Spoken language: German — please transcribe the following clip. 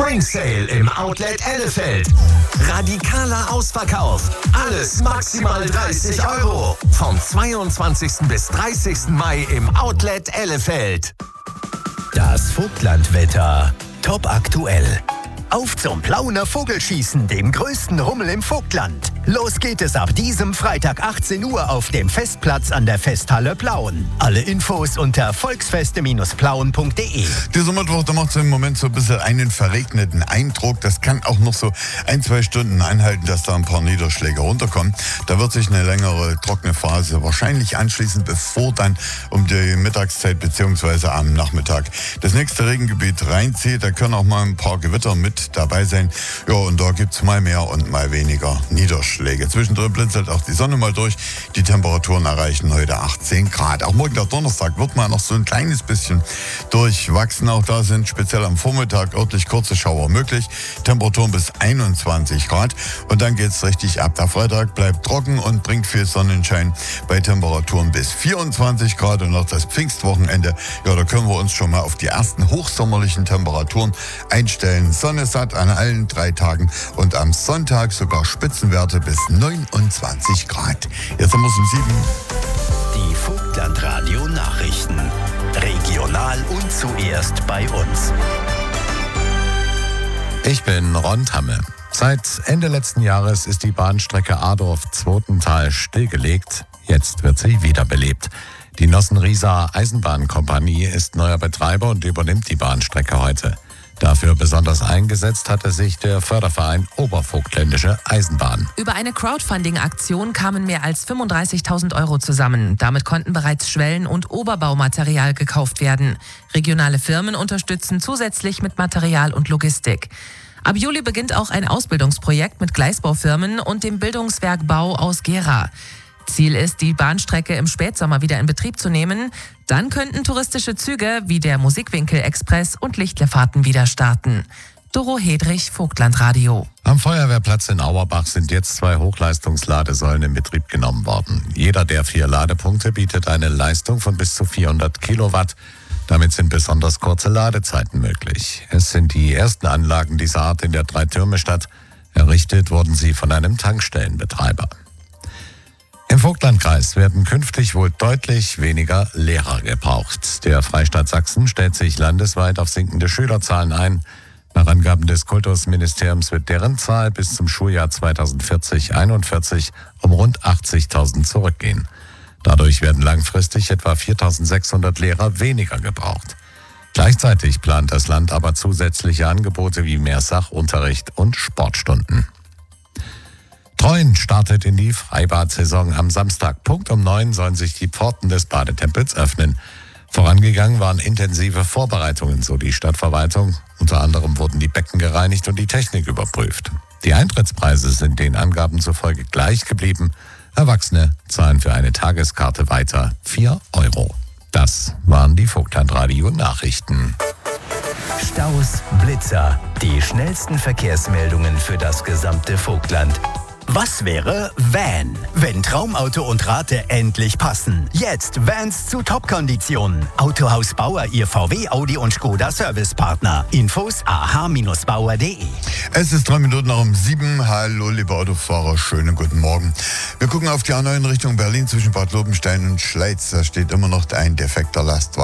Spring Sale im Outlet Ellefeld. Radikaler Ausverkauf. Alles maximal 30 €. Vom 22. bis 30. Mai im Outlet Ellefeld. Das Vogtlandwetter. Top aktuell. Auf zum Plauner Vogelschießen, dem größten Rummel im Vogtland. Los geht es ab diesem Freitag 18 Uhr auf dem Festplatz an der Festhalle Plauen. Alle Infos unter volksfeste-plauen.de. Dieser Mittwoch, da macht es im Moment so ein bisschen einen verregneten Eindruck. Das kann auch noch so 1-2 Stunden anhalten, dass da ein paar Niederschläge runterkommen. Da wird sich eine längere trockene Phase wahrscheinlich anschließen, bevor dann um die Mittagszeit bzw. am Nachmittag das nächste Regengebiet reinzieht. Da können auch mal ein paar Gewitter mit dabei sein. Ja, und da gibt es mal mehr und mal weniger Niederschläge. Zwischendrin blinzelt auch die Sonne mal durch. Die Temperaturen erreichen heute 18 Grad. Auch morgen, der Donnerstag, wird mal noch so ein kleines bisschen durchwachsen. Auch da sind speziell am Vormittag örtlich kurze Schauer möglich. Temperaturen bis 21 Grad. Und dann geht es richtig ab. Der Freitag bleibt trocken und bringt viel Sonnenschein bei Temperaturen bis 24 Grad. Und auch das Pfingstwochenende, ja, da können wir uns schon mal auf die ersten hochsommerlichen Temperaturen einstellen. Sonne satt an allen 3 Tagen und am Sonntag sogar Spitzenwerte bis 29 Grad. Jetzt haben wir es um 7. Die Vogtlandradio Nachrichten. Regional und zuerst bei uns. Ich bin Ron Tamme. Seit Ende letzten Jahres ist die Bahnstrecke Adorf-Zwotental stillgelegt. Jetzt wird sie wiederbelebt. Die Nossen-Rieser Eisenbahnkompanie ist neuer Betreiber und übernimmt die Bahnstrecke heute. Dafür besonders eingesetzt hatte sich der Förderverein Obervogtländische Eisenbahn. Über eine Crowdfunding-Aktion kamen mehr als 35.000 € zusammen. Damit konnten bereits Schwellen- und Oberbaumaterial gekauft werden. Regionale Firmen unterstützen zusätzlich mit Material und Logistik. Ab Juli beginnt auch ein Ausbildungsprojekt mit Gleisbaufirmen und dem Bildungswerk Bau aus Gera. Ziel ist, die Bahnstrecke im Spätsommer wieder in Betrieb zu nehmen. Dann könnten touristische Züge wie der Musikwinkel-Express und Lichtlefahrten wieder starten. Doro Hedrich, Vogtlandradio. Am Feuerwehrplatz in Auerbach sind jetzt 2 Hochleistungsladesäulen in Betrieb genommen worden. Jeder der 4 Ladepunkte bietet eine Leistung von bis zu 400 Kilowatt. Damit sind besonders kurze Ladezeiten möglich. Es sind die ersten Anlagen dieser Art in der Dreitürmestadt. Errichtet wurden sie von einem Tankstellenbetreiber. Im Vogtlandkreis werden künftig wohl deutlich weniger Lehrer gebraucht. Der Freistaat Sachsen stellt sich landesweit auf sinkende Schülerzahlen ein. Nach Angaben des Kultusministeriums wird deren Zahl bis zum Schuljahr 2040/41 um rund 80.000 zurückgehen. Dadurch werden langfristig etwa 4.600 Lehrer weniger gebraucht. Gleichzeitig plant das Land aber zusätzliche Angebote wie mehr Sachunterricht und Sportstunden. Treuen startet in die Freibad-Saison am Samstag. Punkt um 9 sollen sich die Pforten des Badetempels öffnen. Vorangegangen waren intensive Vorbereitungen, so die Stadtverwaltung. Unter anderem wurden die Becken gereinigt und die Technik überprüft. Die Eintrittspreise sind den Angaben zufolge gleich geblieben. Erwachsene zahlen für eine Tageskarte weiter 4 €. Das waren die Vogtlandradio-Nachrichten. Staus, Blitzer, die schnellsten Verkehrsmeldungen für das gesamte Vogtland. Was wäre Van, wenn Traumauto und Rate endlich passen? Jetzt Vans zu Top-Konditionen. Autohaus Bauer, Ihr VW, Audi und Skoda Servicepartner. Infos ah-bauer.de. Es ist 3 Minuten nach um 7. Hallo, liebe Autofahrer, schönen guten Morgen. Wir gucken auf die A9 Richtung Berlin zwischen Bad Lobenstein und Schleiz. Da steht immer noch ein defekter Lastwagen.